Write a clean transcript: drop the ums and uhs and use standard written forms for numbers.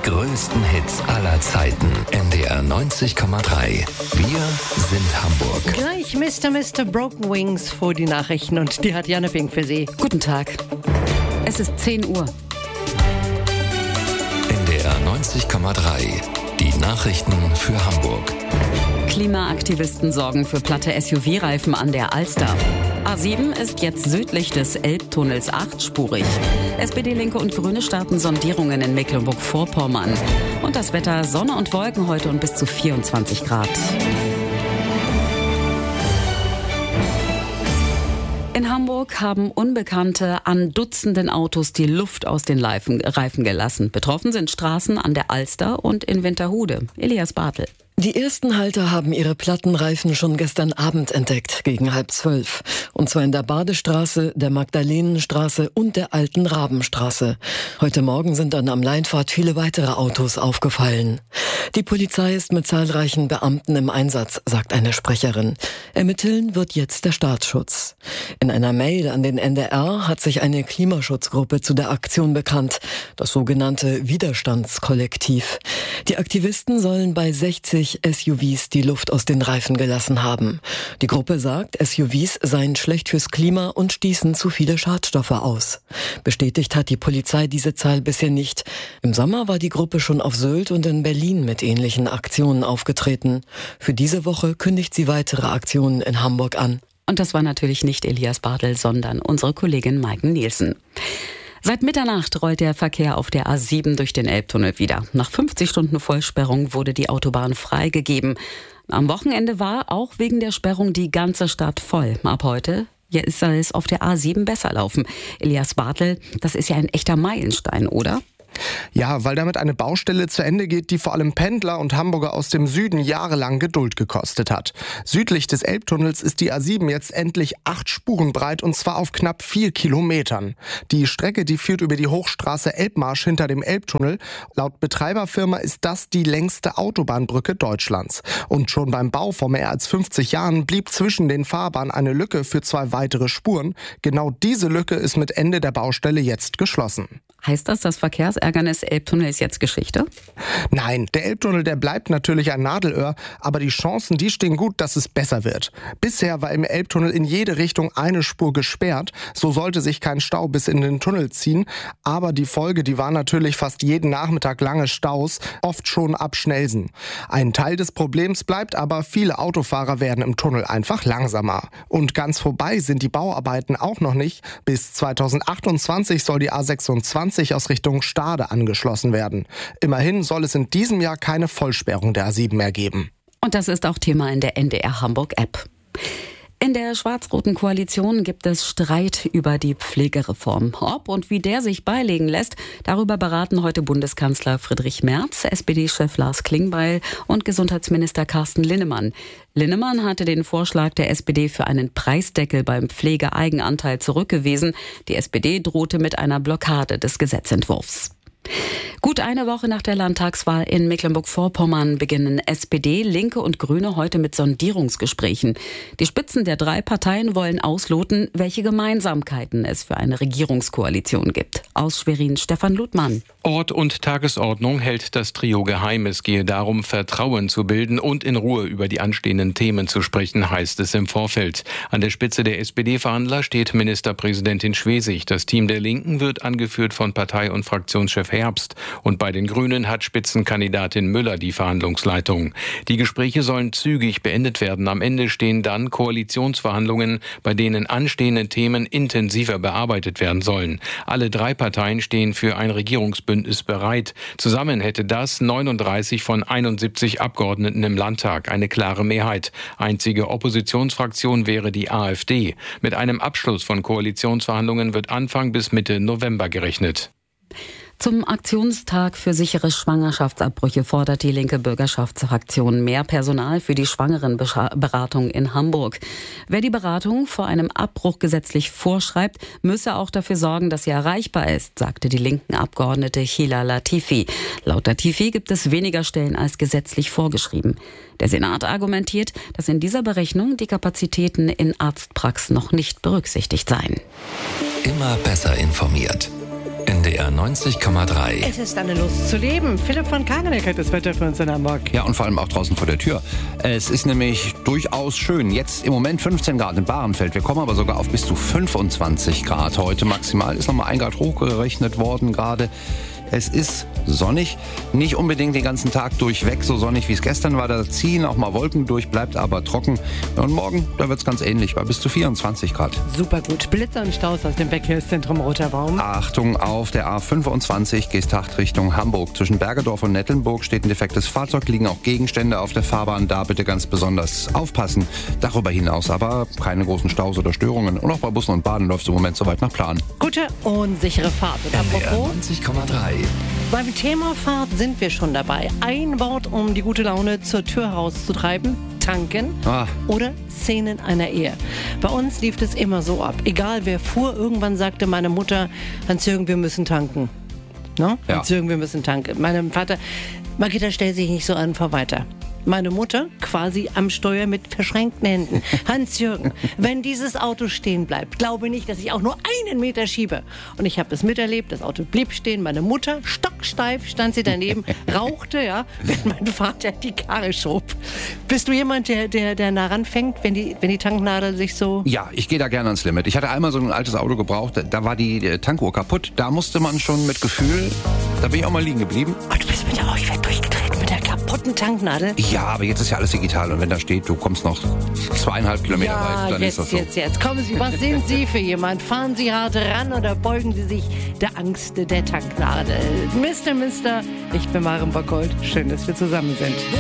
größten Hits aller Zeiten. NDR 90,3. Wir sind Hamburg. Gleich Mr. Broken Wings vor die Nachrichten und die hat Janne Fink für Sie. Guten Tag. Es ist 10 Uhr. NDR 90,3. Die Nachrichten für Hamburg. Klimaaktivisten sorgen für platte SUV-Reifen an der Alster. A7 ist jetzt südlich des Elbtunnels 8-spurig. SPD, Linke und Grüne starten Sondierungen in Mecklenburg-Vorpommern. Und das Wetter: Sonne und Wolken heute und bis zu 24 Grad. In Hamburg haben Unbekannte an Dutzenden Autos die Luft aus den Reifen gelassen. Betroffen sind Straßen an der Alster und in Winterhude. Elias Bartel. Die ersten Halter haben ihre Plattenreifen schon gestern Abend entdeckt, gegen 11:30. Und zwar in der Badestraße, der Magdalenenstraße und der Alten Rabenstraße. Heute Morgen sind dann am Leinpfad viele weitere Autos aufgefallen. Die Polizei ist mit zahlreichen Beamten im Einsatz, sagt eine Sprecherin. Ermitteln wird jetzt der Staatsschutz. In einer Mail an den NDR hat sich eine Klimaschutzgruppe zu der Aktion bekannt, das sogenannte Widerstandskollektiv. Die Aktivisten sollen bei 60 SUVs die Luft aus den Reifen gelassen haben. Die Gruppe sagt, SUVs seien schlecht fürs Klima und stießen zu viele Schadstoffe aus. Bestätigt hat die Polizei diese Zahl bisher nicht. Im Sommer war die Gruppe schon auf Sylt und in Berlin mit ähnlichen Aktionen aufgetreten. Für diese Woche kündigt sie weitere Aktionen in Hamburg an. Und das war natürlich nicht Elias Bartel, sondern unsere Kollegin Maiken Nielsen. Seit Mitternacht rollt der Verkehr auf der A7 durch den Elbtunnel wieder. Nach 50 Stunden Vollsperrung wurde die Autobahn freigegeben. Am Wochenende war auch wegen der Sperrung die ganze Stadt voll. Ab heute soll es auf der A7 besser laufen. Elias Bartel, das ist ja ein echter Meilenstein, oder? Ja, weil damit eine Baustelle zu Ende geht, die vor allem Pendler und Hamburger aus dem Süden jahrelang Geduld gekostet hat. Südlich des Elbtunnels ist die A7 jetzt endlich 8 Spuren breit und zwar auf knapp 4 Kilometern. Die Strecke, die führt über die Hochstraße Elbmarsch hinter dem Elbtunnel. Laut Betreiberfirma ist das die längste Autobahnbrücke Deutschlands. Und schon beim Bau vor mehr als 50 Jahren blieb zwischen den Fahrbahnen eine Lücke für 2 weitere Spuren. Genau diese Lücke ist mit Ende der Baustelle jetzt geschlossen. Heißt das Verkehrsärgernis Elbtunnel ist jetzt Geschichte? Nein, der Elbtunnel, der bleibt natürlich ein Nadelöhr, aber die Chancen, die stehen gut, dass es besser wird. Bisher war im Elbtunnel in jede Richtung eine Spur gesperrt, so sollte sich kein Stau bis in den Tunnel ziehen, aber die Folge, die war natürlich fast jeden Nachmittag lange Staus, oft schon ab Schnellsen. Ein Teil des Problems bleibt aber, viele Autofahrer werden im Tunnel einfach langsamer. Und ganz vorbei sind die Bauarbeiten auch noch nicht. Bis 2028 soll die A26 aus Richtung Stade angeschlossen werden. Immerhin soll es in diesem Jahr keine Vollsperrung der A7 mehr geben. Und das ist auch Thema in der NDR Hamburg-App. In der schwarz-roten Koalition gibt es Streit über die Pflegereform. Ob und wie der sich beilegen lässt, darüber beraten heute Bundeskanzler Friedrich Merz, SPD-Chef Lars Klingbeil und Gesundheitsminister Carsten Linnemann. Linnemann hatte den Vorschlag der SPD für einen Preisdeckel beim Pflegeeigenanteil zurückgewiesen. Die SPD drohte mit einer Blockade des Gesetzentwurfs. Gut eine Woche nach der Landtagswahl in Mecklenburg-Vorpommern beginnen SPD, Linke und Grüne heute mit Sondierungsgesprächen. Die Spitzen der 3 Parteien wollen ausloten, welche Gemeinsamkeiten es für eine Regierungskoalition gibt. Aus Schwerin Stefan Ludmann. Ort und Tagesordnung hält das Trio geheim. Es gehe darum, Vertrauen zu bilden und in Ruhe über die anstehenden Themen zu sprechen, heißt es im Vorfeld. An der Spitze der SPD-Verhandler steht Ministerpräsidentin Schwesig. Das Team der Linken wird angeführt von Partei- und Fraktionschef Herbst. Und bei den Grünen hat Spitzenkandidatin Müller die Verhandlungsleitung. Die Gespräche sollen zügig beendet werden. Am Ende stehen dann Koalitionsverhandlungen, bei denen anstehende Themen intensiver bearbeitet werden sollen. Alle 3 Parteien stehen für ein Regierungsbündnis bereit. Zusammen hätte das 39 von 71 Abgeordneten im Landtag, eine klare Mehrheit. Einzige Oppositionsfraktion wäre die AfD. Mit einem Abschluss von Koalitionsverhandlungen wird Anfang bis Mitte November gerechnet. Zum Aktionstag für sichere Schwangerschaftsabbrüche fordert die linke Bürgerschaftsfraktion mehr Personal für die Schwangerenberatung in Hamburg. Wer die Beratung vor einem Abbruch gesetzlich vorschreibt, müsse auch dafür sorgen, dass sie erreichbar ist, sagte die linken Abgeordnete Hila Latifi. Laut Latifi gibt es weniger Stellen als gesetzlich vorgeschrieben. Der Senat argumentiert, dass in dieser Berechnung die Kapazitäten in Arztpraxen noch nicht berücksichtigt seien. Immer besser informiert. NDR 90,3. Es ist eine Lust zu leben. Philipp von Kageneck hat das Wetter für uns in Hamburg. Ja, und vor allem auch draußen vor der Tür. Es ist nämlich durchaus schön. Jetzt im Moment 15 Grad in Bahrenfeld. Wir kommen aber sogar auf bis zu 25 Grad heute. Maximal ist nochmal 1 Grad hochgerechnet worden gerade. Es ist sonnig, nicht unbedingt den ganzen Tag durchweg so sonnig wie es gestern war. Da ziehen auch mal Wolken durch, bleibt aber trocken. Und morgen, da wird es ganz ähnlich, bei bis zu 24 Grad. Super gut. Blitzer und Staus aus dem Verkehrszentrum Roter Baum. Achtung, auf der A25 Geesthacht Richtung Hamburg. Zwischen Bergedorf und Nettelnburg steht ein defektes Fahrzeug, liegen auch Gegenstände auf der Fahrbahn. Da bitte ganz besonders aufpassen. Darüber hinaus aber keine großen Staus oder Störungen. Und auch bei Bussen und Bahnen läuft es im Moment soweit nach Plan. Gute und sichere Fahrt. Und NDR apropos, 90,3. beim Thema Fahrt sind wir schon dabei. Ein Wort, um die gute Laune zur Tür rauszutreiben: tanken oder Szenen einer Ehe. Bei uns lief es immer so ab. Egal wer fuhr, irgendwann sagte meine Mutter: Hans-Jürgen, wir müssen tanken. No? Ja. Hans-Jürgen, wir müssen tanken. Meinem Vater: Margita, stell sich nicht so an, fahr weiter. Meine Mutter quasi am Steuer mit verschränkten Händen. Hans-Jürgen, wenn dieses Auto stehen bleibt, glaube nicht, dass ich auch nur 1 Meter schiebe. Und ich habe es miterlebt, das Auto blieb stehen. Meine Mutter, stocksteif, stand sie daneben, rauchte, ja, während mein Vater die Karre schob. Bist du jemand, der nah ranfängt, wenn die Tanknadel sich so... Ja, ich gehe da gerne ans Limit. Ich hatte einmal so ein altes Auto gebraucht, da war die Tankuhr kaputt. Da musste man schon mit Gefühl, da bin ich auch mal liegen geblieben. Oh, du bist mit der Euchwert durchgedreht mit der kaputten Tanknadel. Ja, aber jetzt ist ja alles digital und wenn da steht, du kommst noch 2,5 Kilometer weit, dann ist das so. Jetzt. Kommen Sie, was sind Sie für jemand? Fahren Sie hart ran oder beugen Sie sich der Angst der Tanknadel? Mister, ich bin Maren Bockholt. Schön, dass wir zusammen sind.